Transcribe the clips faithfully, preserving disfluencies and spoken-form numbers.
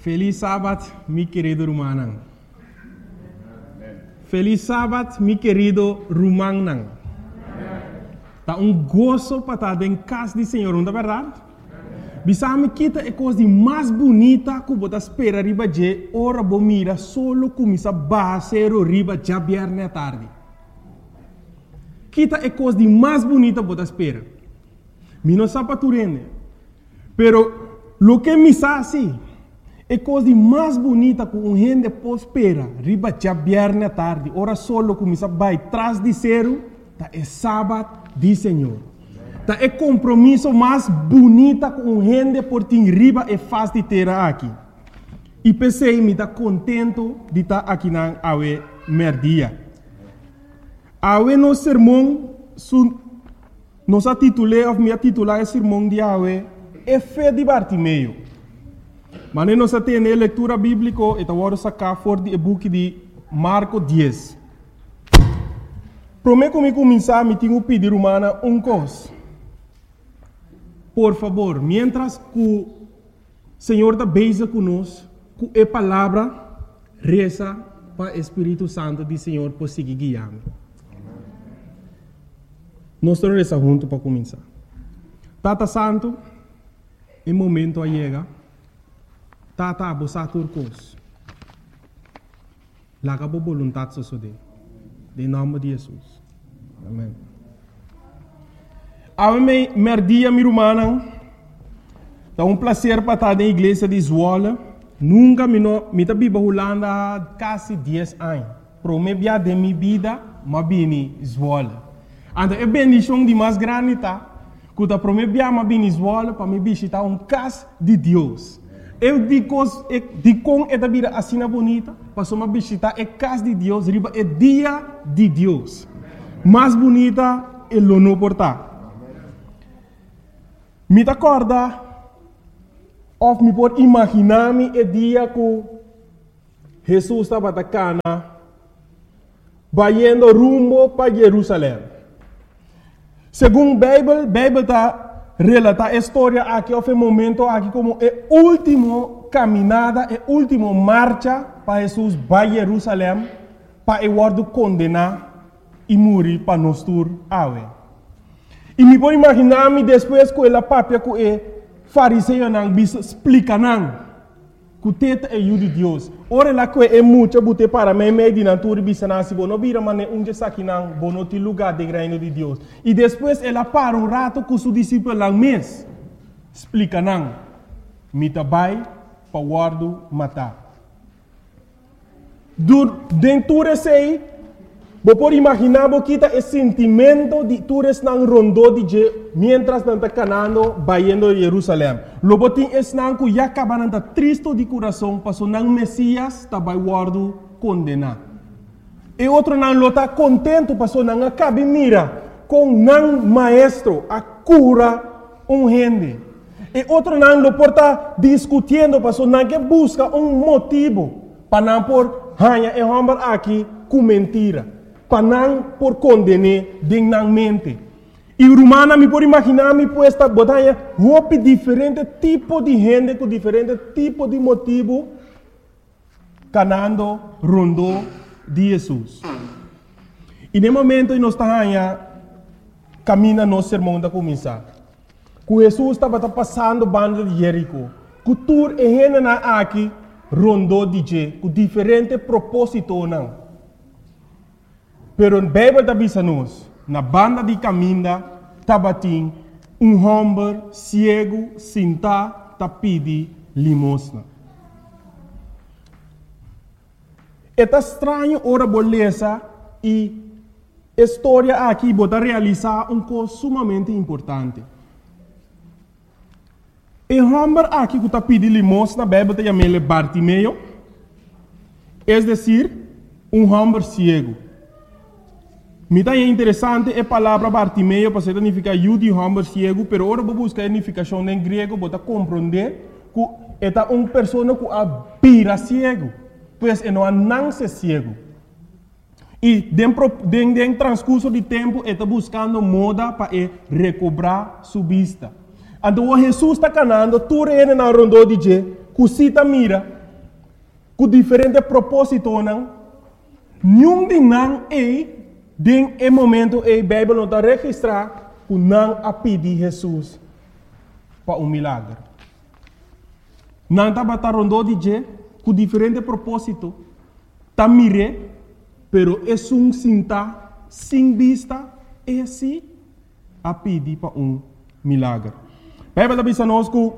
Feliz sábado, mi querido Rumanang. Feliz sábado, mi querido Rumanang. Tá um gozo para estar em casa do Senhor, não é verdade? Bisame kita é coisa mais bonita que você espera riba de ora bomira solo começa basero riba já viernes à tarde. Kita é coisa mais bonita que você espera. Mi não sabe tu rende. Pero lo que me sabe é coisa mais bonita que um gente pode esperar riba já viernes à tarde. Ora solo começa vai trás de zero, tá é sábado do Senhor. Tá é compromisso mais bonita que um gente por ter riba é fácil de ter aqui. E pensei me tá contento de estar aqui na awe merdia. Awe no sermão su nossa titulei of minha titular é sermão de awe é fé de Bartimeu. Mas nós temos a leitura bíblica e agora sacar fora do book de Marco dez. Prometo que começar me tenho pedir humana um coisa. Por favor, mientras que o Senhor está beija conosco, que a palavra reza para o Espírito Santo do Senhor por seguir guiando. Nós estamos rezar juntos para começar. Tata Santo, em momento a chega, Tata abosa turcos. Laga bo vontade so de. Em nome de Jesus. Amém. Ame merdia mi rumana. É um prazer para estar na igreja de Zwolle. Nunca me no me tá biba Holanda quase dez anos. Promebia de minha vida, mas bini Zwolle. Então é bendição de mais grande tá. Quando promebia mas bini Zwolle para me visitar um casa de Deus. Eu digo, digo é da vida assim bonita, para uma visitar é casa de Deus, riba é dia de Deus. Mais bonita é o não portar. Me acorda, ou me pode imaginar-me o dia que Jesus estava atacando, vai indo rumo para Jerusalém. Segundo a Bíblia, a Bíblia está relata a história aqui, houve um momento aqui como a última caminhada, a última marcha para Jesus para Jerusalém, para o word condenar e morrer para nós todos. E me pode imaginar-me depois que ela papia que o fariseu não explica não, que o teta é o de Deus. Ora lá que é muito bote para mim meio de natura bisana se bono vira mas um dia aqui não bono te lugar de reino de Deus. E depois ela para um rato com seu discípulo lá mês explica não, me tabai para guardo matar. Dentro desse Você pode imaginar que esse sentimento de todos não rondou de mientras não está canando vaindo a Jerusalém. Logo tem esse não que já acaba de triste de coração, passou não Messias está vai guardo condenar. E outro não está contente, passou não acaba mira com não maestro a cura um gente. E outro não lo porta discutindo, passou não que busca um motivo para não por hanha e homem aqui com mentira. Para não por condenar dignamente. E o romano me pode imaginar me puesta botanha roupa diferente tipo de gente com diferente tipo de motivo canando rondo de Jesus. E no momento nós estamos caminhando no sermão da começar. Que Jesus estava passando banda de Jerico. Que tur e gente na aqui rondo de je com diferente propósito não. Pero a Bíblia está dizendo, na banda de caminho, tabatim, um homem cego, sentado, está pedindo limosna. É estranho, ora, beleza, e a história aqui pode realizar uma coisa sumamente importante. O homem aqui que está pedindo limosna, a Bíblia está chamando Bartimeu, é decir, um homem cego. Me é interessante a palavra Bartimeu para significar eu de homem cego, pero agora vou buscar a significação em grego para compreender que é uma pessoa que abira cego, pois é não nasce cego. E dentro do transcurso de tempo está buscando moda para recobrar sua vista. Então Jesus está canando, tudo ele na rondo de je, que cita mira, com diferente propósito, não? Nenhum de não é, den é momento é, a Bíblia não está registrar, que não a pedir Jesus para um milagre. Não está batendo de je, com diferente propósito, está mire, pero é um sinta, sem vista, é assim, a pedir para um milagre. A Bíblia está dizendo que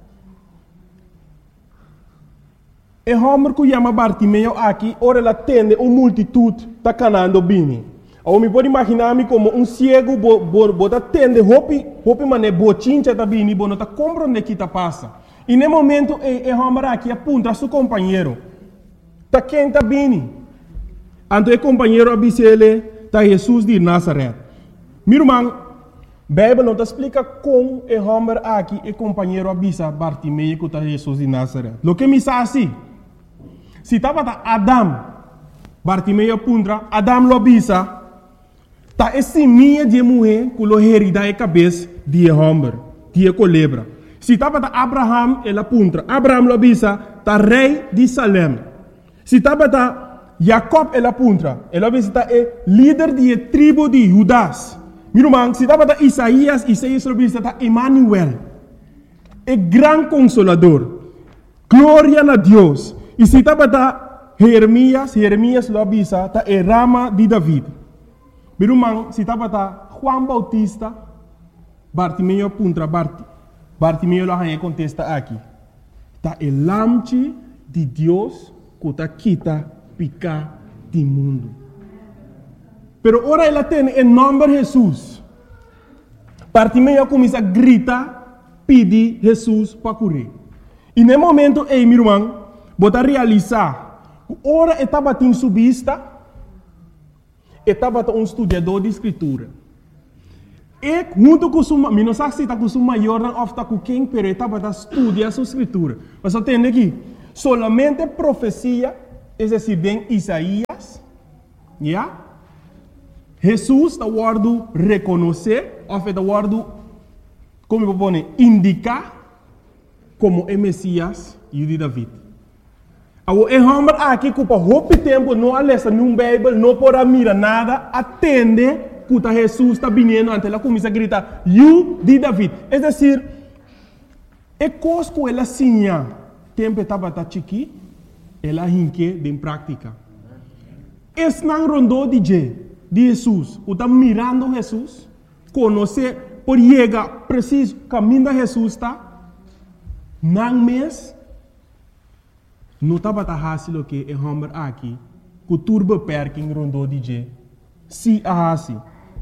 e homem que chama Bartimeu aqui, ora ela tende uma multitude está canando bem. Eu me pode imaginar-me como um cego, bota tende, hopi, hopi mané, bochincha está bem, bo não está compreendendo o que está passa. E no momento, e homem aqui aponta a seu companheiro, está quem está bem. Então o companheiro avisa ele, está Jesus de Nazaré. Meu irmão, a Bíblia não explica como o homem aqui, o companheiro avisa Bartimeu que está Jesus de Nazaré. O que me diz assim? Se estava Adam, Bartimeu apunta, Adam lo avisa, está esse minha de mulher que lo herida a cabeça de homem, de culebra. Se estava Abraham, ele apunta, Abraham lo avisa, está rei de Salem. Se estava Jacob, ele apunta, ele avisa, está líder de tribo de Judas. Meu irmão, se estava Isaías, Isaías lo avisa, está Emmanuel, é grande consolador, glória a Deus. E se estava Jeremias, Jeremias lo avisa, está a rama de David. Meu irmão, se estava Juan Bautista, Bartimeu apunta, Bart, Bartimeu lo contesta aqui. Está o lamche de Deus que está quita picar do mundo. Pero ora ela tem em nome de Jesus. Bartimeu começa a gritar, pedir Jesus para curar. E no momento, ei, meu irmão, bota realizar, ora estava em subista, estava um estudador de escritura. E junto com o meu, não sei se está com o maior, não está com quem, pero estava a estudar a escritura. Mas eu tenho aqui, solamente profecia, é decir, em Isaías, já? Jesus está guardando reconhecer, ou está guardando, como eu vou pôr, indicar como é Messias e o de David. O homem aqui que por muito tempo não alessa num Bíblia, não pode mirar nada, atende que Jesus está vindo, ante ela começa a gritar, "You de David". É decir, é coisa que ela sinha, tempo estava chiqui, ela hinque em prática. Esse não rondou de Jesus, o está mirando Jesus, conhecer, por chegar preciso, caminho de Jesus está, não mês, não estava fácil que o homem aqui, que o turbo perking rondou de G. Se a assim.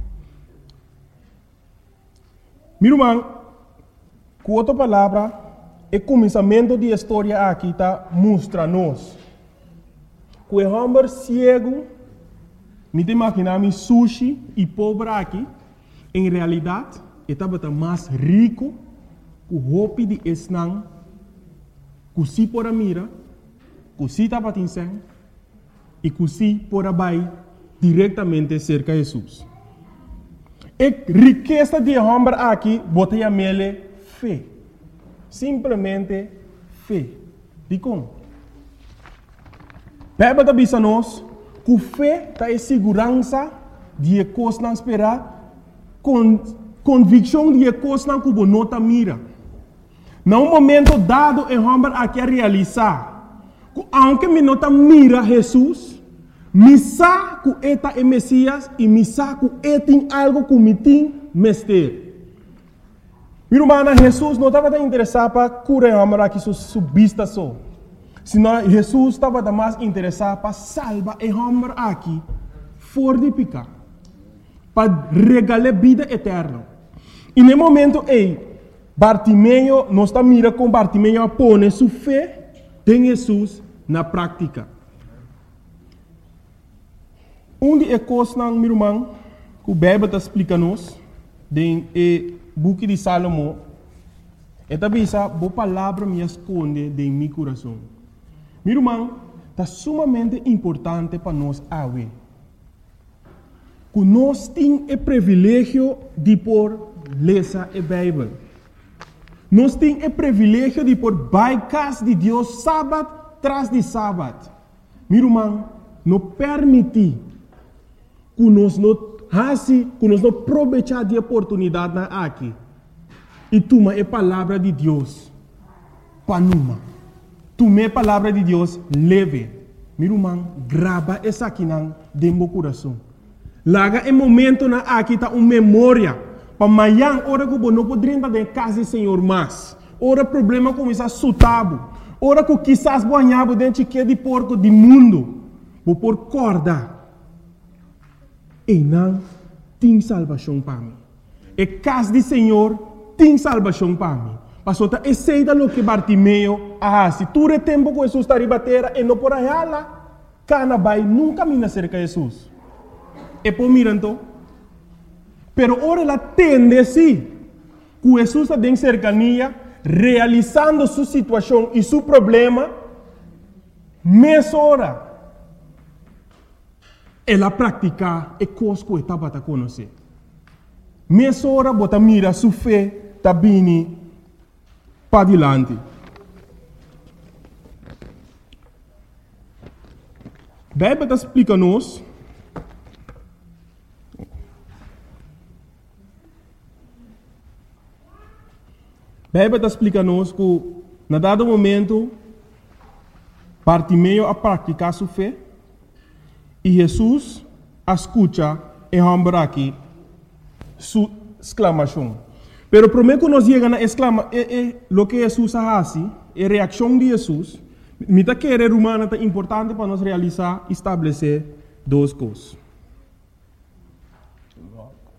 Meu irmão, com outra palavra, o começamento da história aqui está mostra-nos que o homem cego, me imaginar sushi e pobre aqui, em realidade, estava mais rico que o roupa de esnang, que se por a mira, que se estava atingindo e que se por abai diretamente cerca de Jesus. A riqueza de homem aqui, bota a mele fé. Simplesmente fé. De como? Bíblia está dizendo que fé está em segurança de coisas não esperar, com convicção de coisas não que você não está mira. Num momento dado, o homem aqui a realizar, aunque me não mira Jesus, me sabe que eta é Messias e me sabe que é tem algo que me tem mestre. Meu irmão, Jesus não estava interessado para curar o homem aqui sua vista só. Senão Jesus estava mais interessado para salvar o homem aqui fora de pecar, para regalar vida eterna. E no momento, ei, Bartimeu não está mira com Bartimeu a pôr sua fé em Jesus na prática. Um de coisas, meu irmão, que o Bíblia está explicando-nos, em book de Salomão, é também essa boa palavra me esconde em meu coração. Meu irmão, está sumamente importante para nós awe. Que nós temos o privilégio de por ler a Bíblia. Nós temos o privilégio de por baicas de Deus sábado tras de sábado. Meu irmão, não permite que nós não façam, que nós não aproveitar de oportunidade aqui. E toma a palavra de Deus para numa. Toma a palavra de Deus leve. Meu irmão, grava essa aqui dentro do coração. Laga em momento na aqui tá uma memória. Para amanhã, hora que não poderia estar em casa do Senhor mais. Ora problema começa a sutabo. Ora que quizás banhava dentro de porco do mundo. Vou por corda. E não tem salvação para mim. E casa do Senhor tem salvação para mim. Passou a eceida lo que Bartimeu ah, se tu é tempo que Jesus está ribatera e não por aí lá, cana vai nunca mina cerca de Jesus. E por miranto, pero ora ela tende sim, que Jesus está em cercania, realizando sua situação e seu problema, meia hora. Ela pratica e coisa que estava a conhecer. Meia hora, bota mira sua fé, está vindo para adiante. A Bíblia explica-nos a Bíblia explica-nos que, na dado momento, Bartimeu a praticar sua fé e Jesus escuta e rambra aqui sua exclamação. Pero primeiro que nós chegamos a exclamar, é, é, o que Jesus faz, é a reação de Jesus. Mita querer humana é importante para nós realizar e estabelecer duas coisas.